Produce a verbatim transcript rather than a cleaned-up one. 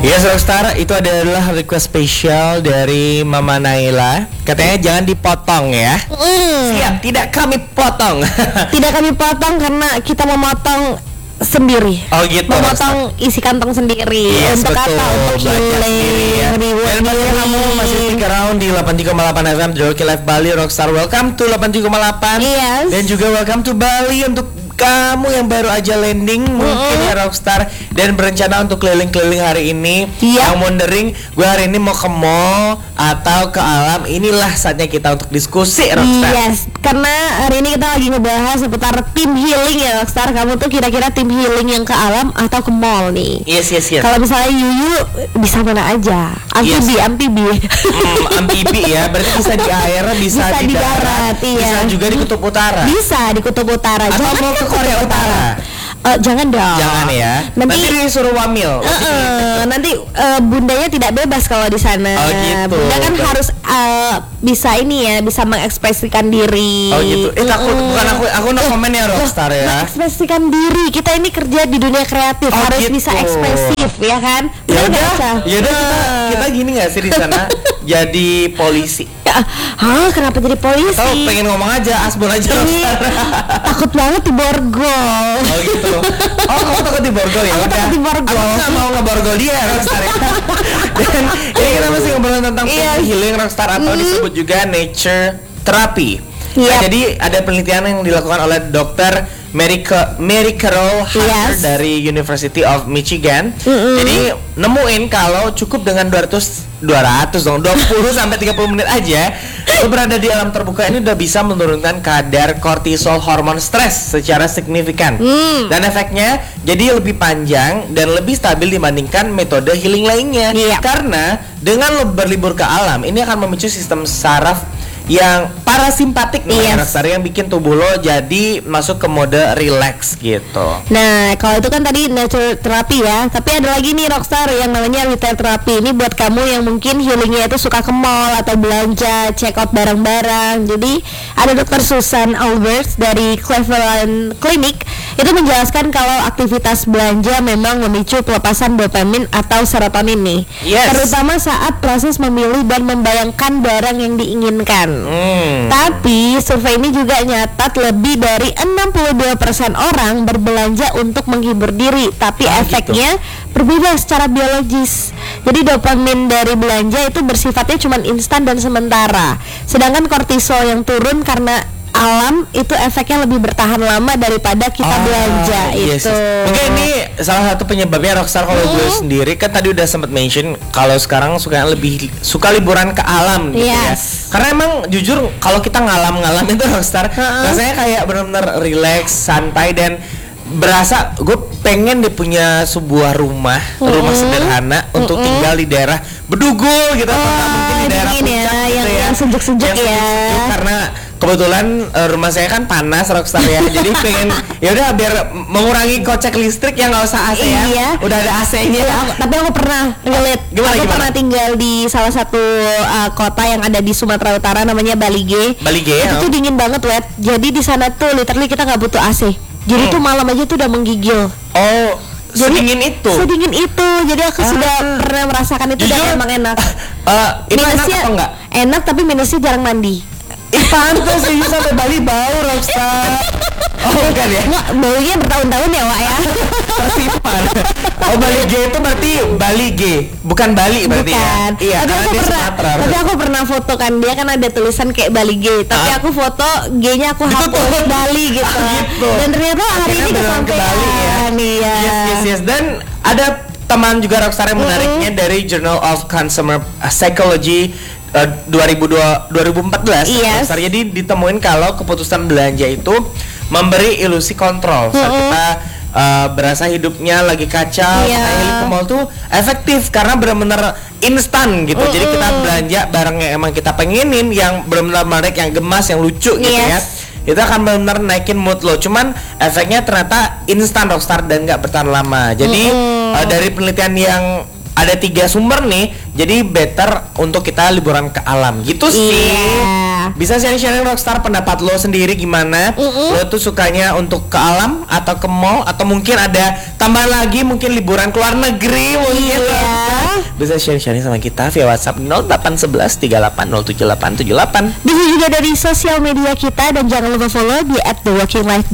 Yes, Rockstar, itu adalah request spesial dari Mama Naila. Katanya jangan dipotong ya. Mm. Siap, tidak kami potong. Tidak kami potong karena kita memotong sendiri. Oh gitu. Memotong isi kantong sendiri. Yes, untuk betul. apa? Untuk Belajar sendiri ya. healing, Dan pastinya kamu masih stick around di delapan puluh tiga koma delapan F M Joki Live Bali Rockstar. Welcome to delapan puluh tiga koma delapan. Yes. Dan juga welcome to Bali untuk kamu yang baru aja landing mungkin ya Rockstar dan berencana untuk keliling-keliling hari ini. Iya. Yang wondering gue hari ini mau ke mall atau ke alam, inilah saatnya kita untuk diskusi Rockstar. Yes, karena hari ini kita lagi ngebahas seputar tim healing ya Rockstar. Kamu tuh kira-kira tim healing yang ke alam atau ke mall nih? Yes, yes, yes. Kalau misalnya Yuyu bisa mana aja? Amfibi, Yes. amfibi. Hmm, amfibi ya, berarti bisa di air, bisa, Bisa di darat, iya. bisa juga di kutub utara. Bisa di kutub utara. Atau Jangan mau kan ke Korea kutub Utara. Eh, jangan dong. Jangan ya. Nanti, Nanti disuruh wamil. Eh, nanti eh, bundanya tidak bebas kalau di sana. Oh, gitu. Bunda kan Baik. harus eh, bisa ini ya, bisa mengekspresikan diri. Oh gitu. Eh takut Mm-mm. bukan aku, aku no komen ya Rockstar ya. Mengekspresikan diri. Kita ini kerja di dunia kreatif, Oh, harus gitu. bisa ekspresif ya kan? Ya Bener nggak, udah, Sa? ya udah kita kita gini nggak sih di sana jadi polisi. Ya, hah, kenapa jadi polisi? Tahu pengen ngomong aja, asbun aja Ih, Rockstar. takut banget diborgol. Oh gitu. Oh kamu takut diborgol ya? Aku Udah. takut diborgol. Aku nggak mau ngeborgol dia Rockstar ya. Dan ini kita masih ngobrolin tentang Iya. healing Rockstar atau Hmm. disebut juga nature therapy. Nah, Yap. jadi ada penelitian yang dilakukan oleh dokter Mary, Ca- Mary Carol Hunter Yes. dari University of Michigan. Mm-mm. Jadi nemuin kalau cukup dengan dua ratus dua ratus dong dua puluh sampai tiga puluh menit aja lo berada di alam terbuka ini udah bisa menurunkan kadar kortisol hormon stres secara signifikan. Hmm. Dan efeknya jadi lebih panjang dan lebih stabil dibandingkan metode healing lainnya. Iya. Karena dengan lo berlibur ke alam ini akan memicu sistem saraf yang parasimpatik nih Yes. Rockstar, yang bikin tubuh lo jadi masuk ke mode relax gitu. Nah, kalau itu kan tadi nature therapy ya. Tapi ada lagi nih Rockstar yang namanya retail therapy. Ini buat kamu yang mungkin healingnya itu suka ke mall atau belanja, check out barang-barang. Jadi ada dokter Susan Alberts dari Cleveland Clinic itu menjelaskan kalau aktivitas belanja memang memicu pelepasan dopamin atau serotonin nih. Yes. Terutama saat proses memilih dan membayangkan barang yang diinginkan. Hmm. Tapi survei ini juga nyatat lebih dari enam puluh dua persen orang berbelanja untuk menghibur diri, tapi Ah, efeknya berbeda secara biologis. Jadi dopamin dari belanja itu bersifatnya cuma instan dan sementara. Sedangkan kortisol yang turun karena alam itu efeknya lebih bertahan lama daripada kita Ah, belanja yes, itu. yes. Mungkin ini salah satu penyebabnya Rockstar. Kalau gue Hmm. sendiri kan tadi udah sempat mention kalau sekarang suka lebih suka liburan ke alam gitu Yes. ya. Karena emang jujur kalau kita ngalam-ngalam itu Rockstar Uh-uh. rasanya kayak benar-benar relax, santai dan berasa gue pengen dia punya sebuah rumah, rumah Mm-mm. sederhana untuk Mm-mm. tinggal di daerah Bedugul gitu atau nggak mungkin di daerah dingin ya, puncak gitu yang- ya. yang sejuk-sejuk Yang ya. sejuk-sejuk karena kebetulan eh, rumah saya kan panas Rockstar ya. Jadi pengen ya udah biar mengurangi kocek listrik ya nggak usah A C ya. Iya. Udah ada A C-nya. Iya, aku- tapi aku pernah relate. Gimana, aku gimana? pernah tinggal di salah satu uh, kota yang ada di Sumatera Utara namanya Balige. Balige, Itu ya. tuh dingin banget, wet. Jadi di sana tuh literally kita nggak butuh A C. Jadi Hmm. tuh malam aja tuh udah menggigil. Oh, Jadi sedingin itu. Sedingin itu. Jadi aku Ah. sudah pernah merasakan itu dan Jujur, emang enak. Eh, itu enak Minusnya apa enggak? enak tapi minusnya jarang mandi. Ih, pantas sih sampai Bali bau Rockstar. Oh, bukan ya? Nggak, baunya bertahun-tahun ya, Wak ya. Tersimpan. Oh, Bali G itu berarti Bali G, bukan Bali berarti Bukan. ya. Iya, tapi karena aku dia pernah, Sumatera. tapi aku pernah foto kan, dia kan ada tulisan kayak Bali G, tapi Ah. aku foto G-nya aku hapus Ditutup. Bali gitu. Ah, gitu. Dan ternyata hari Akhirnya ini beneran ke kesampaian Bali ya. nih ya. Yes, yes, yes. Dan ada teman juga Rockstar yang menariknya dari Journal of Consumer Psychology uh, dua ribu dua dua ribu empat belas. Yes. Rockstar. Jadi ditemuin kalau keputusan belanja itu memberi ilusi kontrol saat Mm-mm. kita uh, berasa hidupnya lagi kacau. Iya. Nah, healing ke mall tuh efektif karena benar-benar instan gitu. Jadi kita belanja barang yang emang kita pengenin, yang benar-benar menarik, yang gemas, yang lucu gitu ya. Yes. Itu akan benar-benar naikin mood lo. Cuman efeknya ternyata instan Rockstar dan nggak bertahan lama. Jadi Mm-mm. uh, dari penelitian yang ada tiga sumber nih, jadi better untuk kita liburan ke alam gitu sih. Iya, Bisa sharing-sharing Rockstar pendapat lo sendiri gimana? Mm-mm. Lo tuh sukanya untuk ke alam atau ke mall atau mungkin ada tambahan lagi mungkin liburan ke luar negeri mungkin. Iya. Bisa sharing-sharing sama kita via WhatsApp nol delapan satu satu tiga delapan nol tujuh delapan tujuh delapan. Bisa juga dari sosial media kita dan jangan lupa follow di at the working life